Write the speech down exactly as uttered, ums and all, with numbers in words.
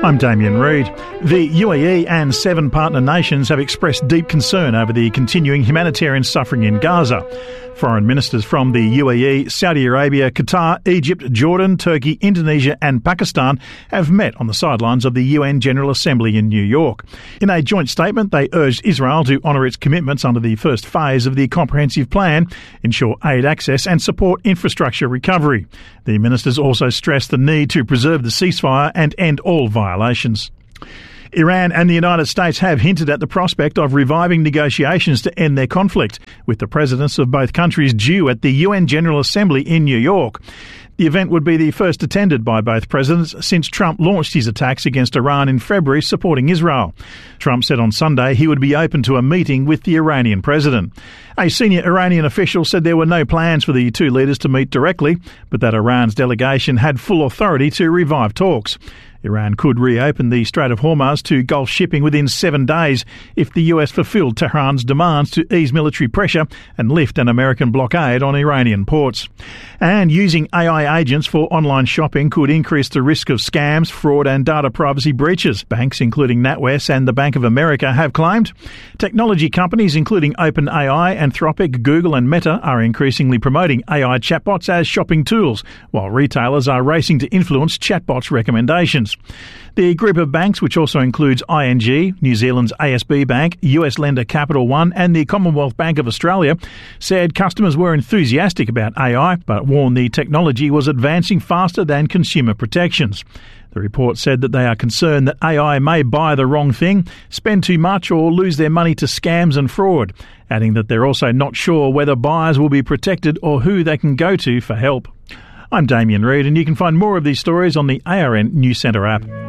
I'm Damien Reid. The U A E and seven partner nations have expressed deep concern over the continuing humanitarian suffering in Gaza. Foreign ministers from the U A E, Saudi Arabia, Qatar, Egypt, Jordan, Turkey, Indonesia and Pakistan have met on the sidelines of the U N General Assembly in New York. In a joint statement, they urged Israel to honour its commitments under the first phase of the comprehensive plan, ensure aid access and support infrastructure recovery. The ministers also stressed the need to preserve the ceasefire and end all violations. Iran and the United States have hinted at the prospect of reviving negotiations to end their conflict, with the presidents of both countries due at the U N General Assembly in New York. The event would be the first attended by both presidents since Trump launched his attacks against Iran in February, supporting Israel. Trump said on Sunday he would be open to a meeting with the Iranian president. A senior Iranian official said there were no plans for the two leaders to meet directly, but that Iran's delegation had full authority to revive talks. Iran could reopen the Strait of Hormuz to Gulf shipping within seven days if the U S fulfilled Tehran's demands to ease military pressure and lift an American blockade on Iranian ports. And using A I agents for online shopping could increase the risk of scams, fraud and data privacy breaches, banks including NatWest and the Bank of America have claimed. Technology companies including OpenAI, Anthropic, Google and Meta are increasingly promoting A I chatbots as shopping tools, while retailers are racing to influence chatbots' recommendations. The group of banks, which also includes I N G, New Zealand's A S B Bank, U S lender Capital One and the Commonwealth Bank of Australia, said customers were enthusiastic about A I but warned the technology was advancing faster than consumer protections. The report said that they are concerned that A I may buy the wrong thing, spend too much or lose their money to scams and fraud, adding that they're also not sure whether buyers will be protected or who they can go to for help. I'm Damien Reid, and you can find more of these stories on the A R N News Centre app.